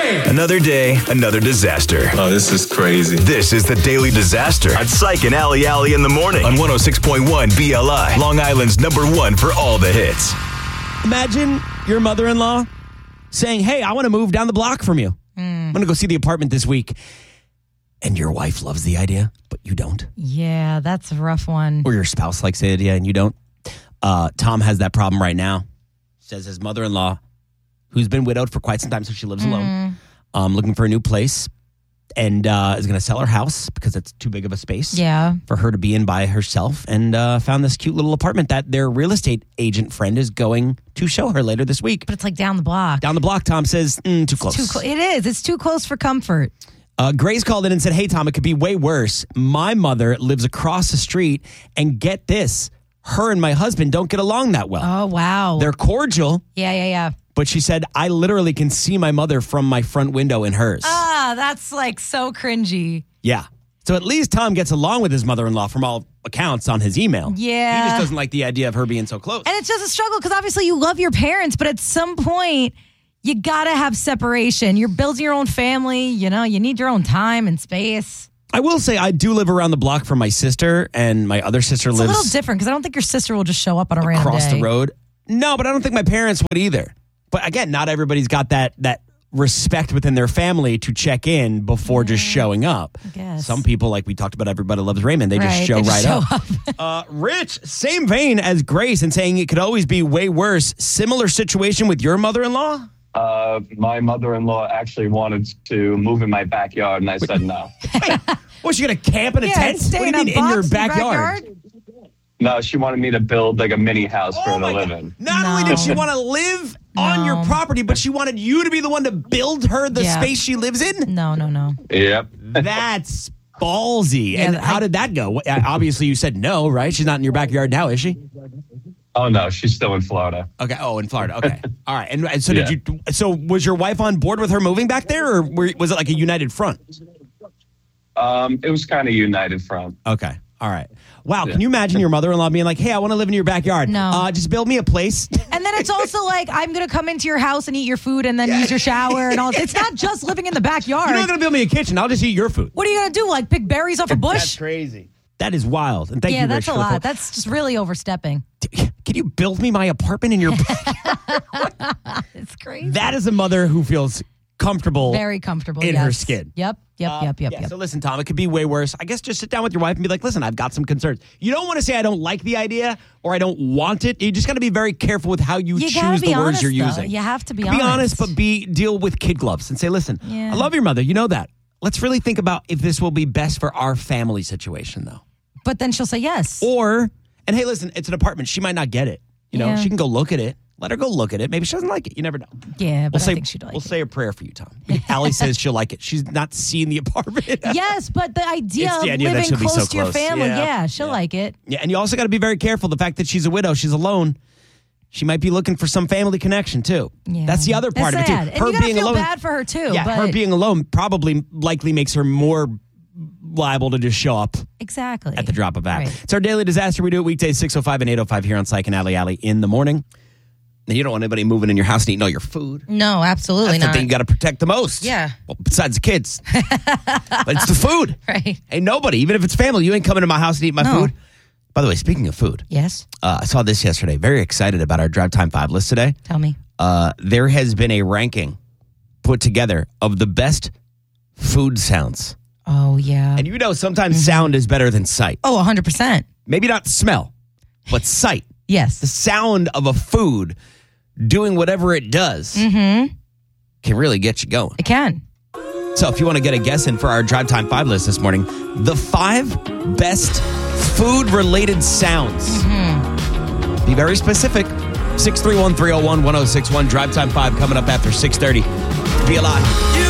Another day, another disaster. Oh, this is crazy. This is the Daily Disaster on Psych and Alley Alley in the morning on 106.1 BLI, Long Island's #1 for all the hits. Imagine your mother-in-law saying, hey, I want to move down the block from you. I'm going to go see the apartment this week. And your wife loves the idea, but you don't. Yeah, that's a rough one. Or your spouse likes the idea and you don't. Tom has that problem right now. Says his mother-in-law, who's been widowed for quite some time, so she lives alone, looking for a new place, and is going to sell her house because it's too big of a space for her to be in by herself, and found this cute little apartment that their real estate agent friend is going to show her later this week. But it's like down the block. Down the block, Tom says, too close. It is. It's too close for comfort. Grace called in and said, hey, Tom, it could be way worse. My mother lives across the street, and get this, her and my husband don't get along that well. Oh, wow. They're cordial. Yeah. But she said, I literally can see my mother from my front window in hers. That's like so cringy. Yeah. So at least Tom gets along with his mother-in-law from all accounts on his email. Yeah. He just doesn't like the idea of her being so close. And it's just a struggle because obviously you love your parents, but at some point you got to have separation. You're building your own family. You know, you need your own time and space. I will say I do live around the block from my sister, and my other sister lives a little different because I don't think your sister will just show up on a random across day. the road. No, but I don't think my parents would either. But again, not everybody's got that respect within their family to check in before just showing up. I guess. Some people, like we talked about, Everybody Loves Raymond, they just show right up. Rich, same vein as Grace, and saying it could always be way worse. Similar situation with your mother-in-law? My mother-in-law actually wanted to move in my backyard, and I said no. What's she going to camp in a tent? Stay What do you mean in your backyard? No, she wanted me to build like a mini house for her to live in. Not only did she want to live on your property, but she wanted you to be the one to build her the space she lives in? No. Yep. That's ballsy. And how did that go? Obviously, you said no, right? She's not in your backyard now, is she? Oh, no, she's still in Florida. Okay. Oh, in Florida. Okay. All right. And so so was your wife on board with her moving back there, or was it like a united front? It was kind of united front. Okay. All right. Wow. Can you imagine your mother-in-law being like, hey, I want to live in your backyard. No. Just build me a place. And then it's also like, I'm going to come into your house and eat your food and then use your shower and all. It's not just living in the backyard. You're not going to build me a kitchen. I'll just eat your food. What are you going to do? Like pick berries off a bush? That's crazy. That is wild. And thank you, Rich. Yeah, that's a lot. That's just really overstepping. Can you build me my apartment in your backyard? It's crazy. That is a mother who feels comfortable. Very comfortable. In her skin. Yep. So listen, Tom, it could be way worse. I guess just sit down with your wife and be like, listen, I've got some concerns. You don't want to say I don't like the idea or I don't want it. You just got to be very careful with how you choose the words you're using. You have to be honest, but deal with kid gloves and say, listen, I love your mother. You know that. Let's really think about if this will be best for our family situation, though. But then she'll say yes. And hey, listen, it's an apartment. She might not get it. You know, she can go look at it. Let her go look at it. Maybe she doesn't like it. You never know. Yeah, but I think she'd like it. We'll say a prayer for you, Tom. Allie says she'll like it. She's not seeing the apartment. Yes, but the idea of living close to your family, she'll like it. Yeah, and you also got to be very careful. The fact that she's a widow, she's alone. She might be looking for some family connection, too. Yeah. That's the other part of it, too. And you got to feel bad for her, too. Yeah, her being alone likely makes her more liable to just show up at the drop of a hat. Right. It's our Daily Disaster. We do it weekdays 6:05 and 8:05 here on Psych and Alley in the morning. And you don't want anybody moving in your house and eating all your food. No, absolutely That's not. the thing you got to protect the most. Yeah. Well, besides the kids. But it's the food. Right. Ain't nobody, even if it's family, you ain't coming to my house and eating my food. By the way, speaking of food. Yes. I saw this yesterday. Very excited about our Drive Time 5 list today. Tell me. There has been a ranking put together of the best food sounds. Oh, yeah. And you know sometimes sound is better than sight. Oh, 100%. Maybe not smell, but sight. Yes. The sound of a food doing whatever it does can really get you going. It can. So if you want to get a guess in for our Drive Time 5 list this morning, the 5 best food-related sounds. Be very specific. 631-301-1061. Drive Time 5 coming up after 6:30. Be alive.